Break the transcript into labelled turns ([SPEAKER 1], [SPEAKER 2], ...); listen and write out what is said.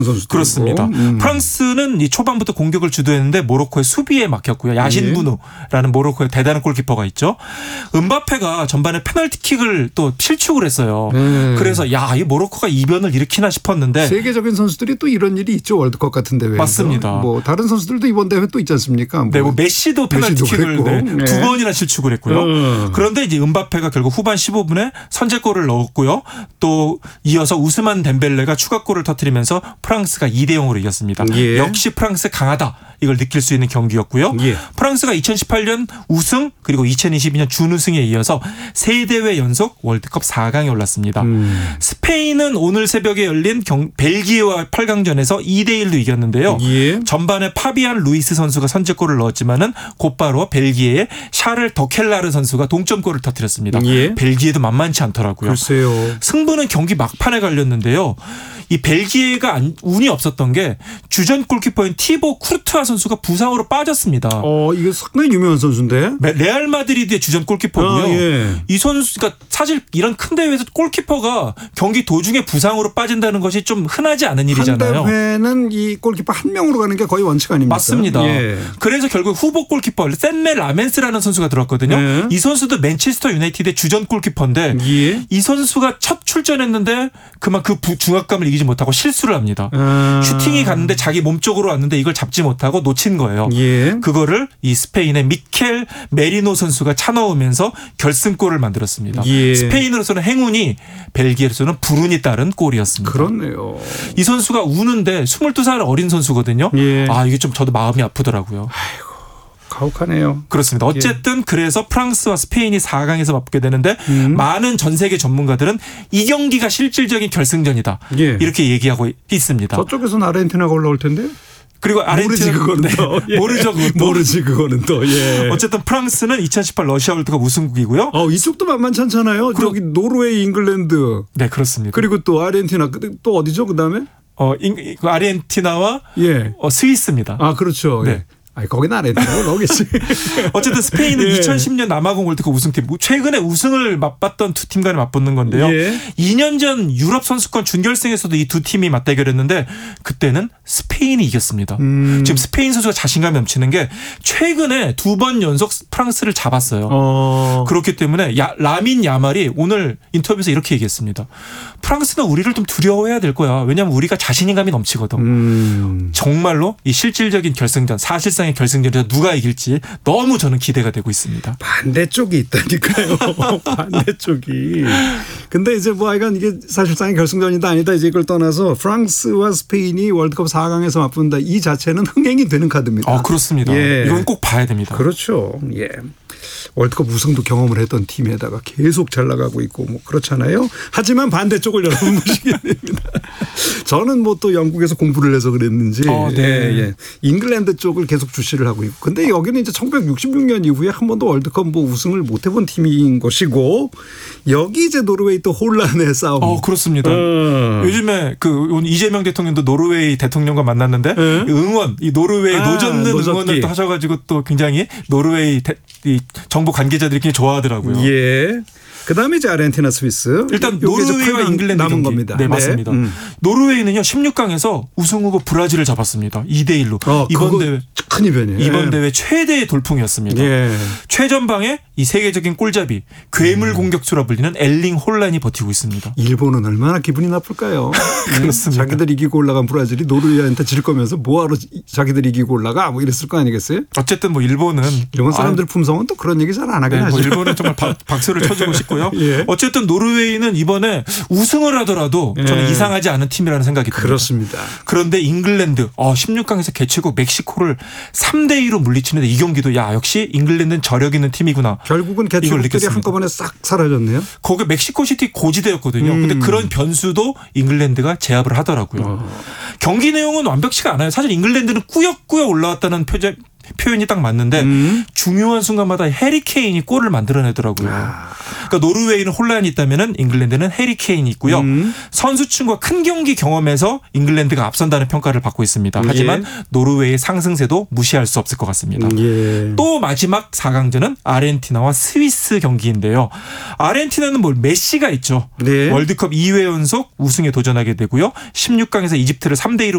[SPEAKER 1] 선수도
[SPEAKER 2] 그렇습니다. 프랑스는 이 초반부터 공격을 주도했는데 모로코의 수비에 막혔고요. 야신부누라는 모로코의 대단한 골키퍼가 있죠. 음바페가 전반에 페널티킥을 또 실축을 했어요. 그래서 이 모로코가 이변을 일으키나 싶었는데
[SPEAKER 1] 세계적인 선수들이 또 이런 일이 있죠. 월드컵 같은 대회에서.
[SPEAKER 2] 맞습니다.
[SPEAKER 1] 뭐 다른 선수들도 이번 대회 또 있지 않습니까?
[SPEAKER 2] 네, 뭐 메시도 페널티킥을 두 번이나 실축을 했고요. 그런데 이제 음바페가 결국 후반 15분에 선제골을 넣었고요. 또 이어서 우스만 덴벨레가 추가골을 터뜨리면서 프랑스가 2대0으로 이겼습니다. 역시 프랑스 강하다. 이걸 느낄 수 있는 경기였고요. 프랑스가 2018년 우승 그리고 2022년 준우승에 이어서 3대회 연속 월드컵 4강에 올랐습니다. 스페인은 오늘 새벽에 열린 벨기에와 8강전에서 2대1로 이겼는데요. 전반에 파비안 루이스 선수가 선제골을 넣었지만은 곧바로 벨기에의 샤를 더켈라르 선수가 동점골을 터뜨렸습니다. 벨기에도 만만치 않더라고요.
[SPEAKER 1] 글쎄요.
[SPEAKER 2] 승부는 경기 막판에 갈렸는데요. 이 벨기에가 운이 없었던 게 주전 골키퍼인 티보 쿠르투아 선수가 부상으로 빠졌습니다.
[SPEAKER 1] 이게 상당히 유명한 선수인데.
[SPEAKER 2] 레알 마드리드의 주전 골키퍼고요. 이 선수가 사실 이런 큰 대회에서 골키퍼가 경기 도중에 부상으로 빠진다는 것이 좀 흔하지 않은 일이잖아요.
[SPEAKER 1] 한 대회는 이 골키퍼 한 명으로 가는 게 거의 원칙 아닙니까?
[SPEAKER 2] 맞습니다. 그래서 결국 후보 골키퍼 샌메 라멘스라는 선수가 들었거든요. 이 선수도 맨체스터 유나이티드의 주전 골키퍼인데 이 선수가 첫 출전했는데 그만 그 중압감을 이기지 못하고 실수를 합니다. 슈팅이 갔는데 자기 몸쪽으로 왔는데 이걸 잡지 못하고 놓친 거예요. 그거를 이 스페인의 미켈 메리노 선수가 차넣으면서 결승골을 만들었습니다. 스페인으로서는 행운이, 벨기에로서는 불운이 따른 골이었습니다.
[SPEAKER 1] 그렇네요.
[SPEAKER 2] 이 선수가 우는데 22살 어린 선수거든요. 이게 좀 저도 마음이 아프더라고요.
[SPEAKER 1] 아이고. 가혹하네요.
[SPEAKER 2] 그렇습니다. 어쨌든 그래서 프랑스와 스페인이 4강에서 맞게 되는데 많은 전 세계 전문가들은 이 경기가 실질적인 결승전이다. 이렇게 얘기하고 있습니다.
[SPEAKER 1] 저쪽에서는 아르헨티나가 올라올 텐데.
[SPEAKER 2] 그리고 아르헨티나
[SPEAKER 1] 그거는 또.
[SPEAKER 2] 모르죠.
[SPEAKER 1] 모르지 그거는 또.
[SPEAKER 2] 어쨌든 프랑스는 2018 러시아 월드컵 우승국이고요.
[SPEAKER 1] 이쪽도 만만치 않잖아요. 저기 노르웨이, 잉글랜드.
[SPEAKER 2] 네, 그렇습니다.
[SPEAKER 1] 그리고 또 아르헨티나. 또 어디죠? 그다음에?
[SPEAKER 2] 아르헨티나와 스위스입니다.
[SPEAKER 1] 그렇죠.
[SPEAKER 2] 네.
[SPEAKER 1] 거기는 아르헨티나가 나오겠지.
[SPEAKER 2] 어쨌든 스페인은 2010년 남아공 월드컵 우승팀. 최근에 우승을 맛봤던 두 팀 간에 맞붙는 건데요. 2년 전 유럽 선수권 준결승에서도 이 두 팀이 맞대결했는데 그때는 스페인이 이겼습니다. 지금 스페인 선수가 자신감이 넘치는 게 최근에 2번 연속 프랑스를 잡았어요. 그렇기 때문에 라민 야말이 오늘 인터뷰에서 이렇게 얘기했습니다. 프랑스는 우리를 좀 두려워해야 될 거야. 왜냐하면 우리가 자신감이 넘치거든. 정말로 이 실질적인 결승전, 사실상의 결승전에서 누가 이길지 너무 저는 기대가 되고 있습니다.
[SPEAKER 1] 반대쪽이 있다니까요. 반대쪽이. 근데 이제 하여간 이게 사실상의 결승전이다 아니다 이제 이걸 떠나서 프랑스와 스페인이 월드컵 4강에서 맞붙는다 이 자체는 흥행이 되는 카드입니다.
[SPEAKER 2] 그렇습니다. 이건 꼭 봐야 됩니다.
[SPEAKER 1] 그렇죠. 월드컵 우승도 경험을 했던 팀에다가 계속 잘 나가고 있고 그렇잖아요. 하지만 반대쪽을 여러분 보시게 됩니다. 저는 또 영국에서 공부를 해서 그랬는지 잉글랜드 쪽을 계속 주시를 하고 있고. 근데 여기는 이제 1966년 이후에 한 번도 월드컵 우승을 못 해본 팀인 것이고 여기 이제 노르웨이 또 혼란의 싸움.
[SPEAKER 2] 그렇습니다. 요즘에 이재명 대통령도 노르웨이 대통령과 만났는데 응원, 이 노르웨이 노젓는 응원을 또 하셔가지고 또 굉장히 노르웨이 정부 관계자들이 굉장히 좋아하더라고요.
[SPEAKER 1] 그다음에 이제 아르헨티나, 스위스.
[SPEAKER 2] 일단 노르웨이와 잉글랜드
[SPEAKER 1] 남은 겁니다.
[SPEAKER 2] 네, 맞습니다. 노르웨이는요 16강에서 우승 후보 브라질을 잡았습니다. 2대1로.
[SPEAKER 1] 이번 대회 큰 이변이에요.
[SPEAKER 2] 이번 대회 최대의 돌풍이었습니다. 최전방에 이 세계적인 골잡이 괴물 공격수라 불리는 엘링 홀란이 버티고 있습니다.
[SPEAKER 1] 일본은 얼마나 기분이 나쁠까요?
[SPEAKER 2] 그렇습니다.
[SPEAKER 1] 자기들 이기고 올라간 브라질이 노르웨이한테 질 거면서 뭐하러 자기들 이기고 올라가 이랬을 거 아니겠어요?
[SPEAKER 2] 어쨌든 일본
[SPEAKER 1] 사람들 품성은 또 그런 얘기 잘 안 하긴 하죠.
[SPEAKER 2] 일본은 정말 박수를 쳐주고 싶고요. 어쨌든 노르웨이는 이번에 우승을 하더라도 저는 이상하지 않은 팀이라는 생각이 듭니다.
[SPEAKER 1] 그렇습니다.
[SPEAKER 2] 그런데 잉글랜드 16강에서 개최국 멕시코를 3대2로 물리치는데 이 경기도 역시 잉글랜드는 저력 있는 팀이구나.
[SPEAKER 1] 결국은 개최국들이 한꺼번에 싹 사라졌네요.
[SPEAKER 2] 거기 멕시코시티 고지대였거든요. 근데 그런 변수도 잉글랜드가 제압을 하더라고요. 경기 내용은 완벽치가 않아요. 사실 잉글랜드는 꾸역꾸역 올라왔다는 표현이 딱 맞는데 중요한 순간마다 해리 케인이 골을 만들어내더라고요. 그러니까 노르웨이는 혼란이 있다면 잉글랜드는 해리 케인이 있고요. 선수층과 큰 경기 경험에서 잉글랜드가 앞선다는 평가를 받고 있습니다. 하지만 노르웨이의 상승세도 무시할 수 없을 것 같습니다. 또 마지막 4강전은 아르헨티나와 스위스 경기인데요. 아르헨티나는 메시가 있죠. 월드컵 2회 연속 우승에 도전하게 되고요. 16강에서 이집트를 3대2로